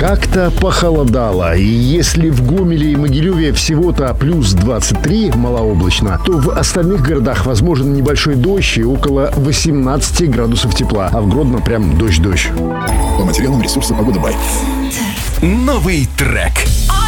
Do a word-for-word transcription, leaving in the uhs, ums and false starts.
Как-то похолодало, и если в Гомеле и Могилеве всего-то плюс двадцать три, малооблачно, то в остальных городах возможен небольшой дождь и около восемнадцати градусов тепла, а в Гродно прям дождь-дождь. По материалам ресурса «Погода Бай». Новый трек.